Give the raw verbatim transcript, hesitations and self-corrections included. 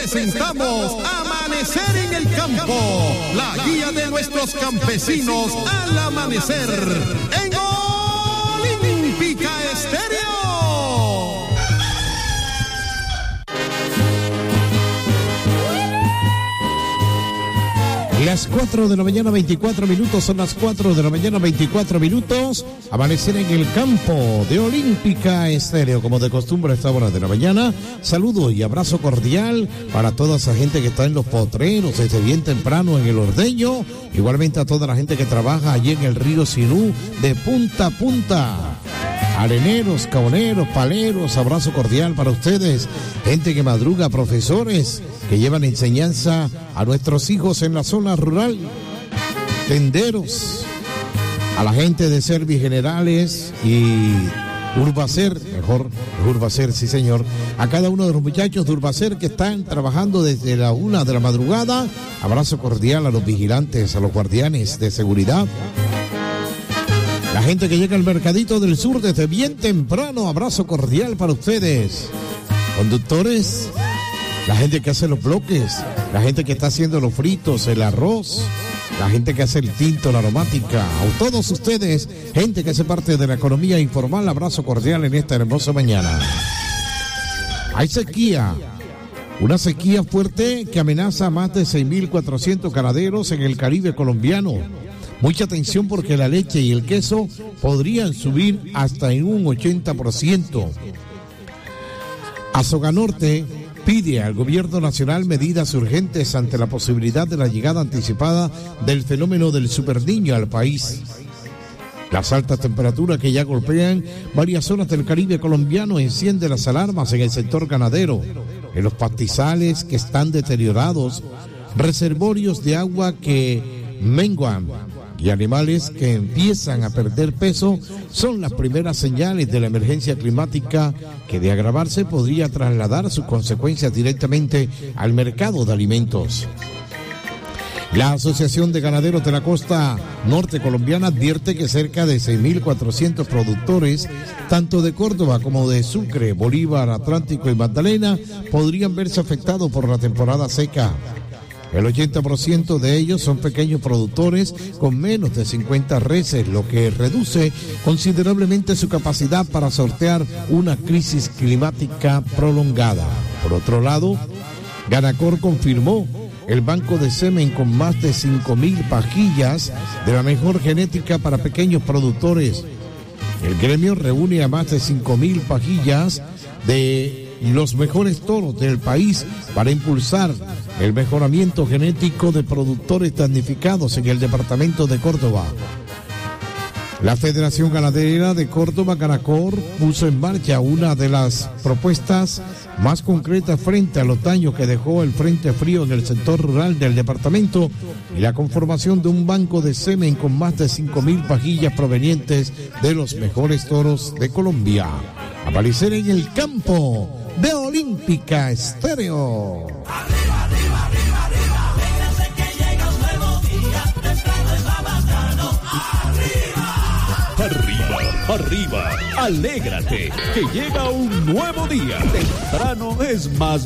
presentamos Amanecer en el Campo, la guía de nuestros campesinos al amanecer en Olímpica Estéreo. Las cuatro de la mañana, veinticuatro minutos, son las cuatro de la mañana, veinticuatro minutos. Amanecer en el campo de Olímpica Estéreo, como de costumbre a esta hora de la mañana. Saludo y abrazo cordial para toda esa gente que está en los potreros desde bien temprano en el ordeño. Igualmente a toda la gente que trabaja allí en el río Sinú de punta a punta. Areneros, caboneros, paleros, abrazo cordial para ustedes. Gente que madruga, profesores que llevan enseñanza a nuestros hijos en la zona rural. Tenderos, a la gente de Servigenerales y Urbacer, mejor Urbacer, sí señor. A cada uno de los muchachos de Urbacer que están trabajando desde la una de la madrugada. Abrazo cordial a los vigilantes, a los guardianes de seguridad. La gente que llega al Mercadito del Sur desde bien temprano, abrazo cordial para ustedes. Conductores, la gente que hace los bloques, la gente que está haciendo los fritos, el arroz, la gente que hace el tinto, la aromática, a todos ustedes, gente que hace parte de la economía informal, abrazo cordial en esta hermosa mañana. Hay sequía, una sequía fuerte que amenaza a más de seis mil cuatrocientos ganaderos en el Caribe colombiano. Mucha atención porque la leche y el queso podrían subir hasta en un ochenta por ciento. Azoganorte pide al gobierno nacional medidas urgentes ante la posibilidad de la llegada anticipada del fenómeno del superniño al país. Las altas temperaturas que ya golpean varias zonas del Caribe colombiano encienden las alarmas en el sector ganadero, en los pastizales que están deteriorados, reservorios de agua que menguan y animales que empiezan a perder peso son las primeras señales de la emergencia climática que, de agravarse, podría trasladar sus consecuencias directamente al mercado de alimentos. La Asociación de Ganaderos de la Costa Norte colombiana advierte que cerca de seis mil cuatrocientos productores, tanto de Córdoba como de Sucre, Bolívar, Atlántico y Magdalena, podrían verse afectados por la temporada seca. El ochenta por ciento de ellos son pequeños productores con menos de cincuenta reses, lo que reduce considerablemente su capacidad para sortear una crisis climática prolongada. Por otro lado, Ganacor confirmó el banco de semen con más de cinco mil pajillas de la mejor genética para pequeños productores. El gremio reúne a más de cinco mil pajillas de los mejores toros del país para impulsar el mejoramiento genético de productores damnificados en el departamento de Córdoba. La Federación Ganadera de Córdoba, Ganacor, puso en marcha una de las propuestas más concretas frente a los daños que dejó el frente frío en el sector rural del departamento y la conformación de un banco de semen con más de cinco mil pajillas provenientes de los mejores toros de Colombia. Aparecer en el campo de Olímpica Estéreo. Arriba, arriba, arriba, arriba, alégrate que llega un nuevo día, temprano es más bacano, arriba. Arriba, arriba, alégrate que llega un nuevo día, temprano es más